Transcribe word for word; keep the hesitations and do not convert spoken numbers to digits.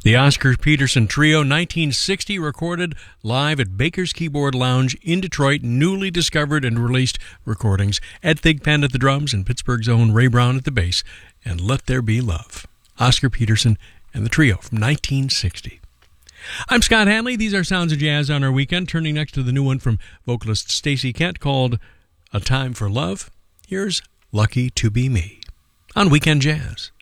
The Oscar Peterson Trio, nineteen sixty, recorded live at Baker's Keyboard Lounge in Detroit, newly discovered and released recordings. Ed Thigpen at the drums and Pittsburgh's own Ray Brown at the bass, and Let There Be Love. Oscar Peterson and the Trio from nineteen sixty. I'm Scott Hanley. These are Sounds of Jazz on our weekend, turning next to the new one from vocalist Stacey Kent called A Time for Love. Here's Lucky to Be Me on Weekend Jazz.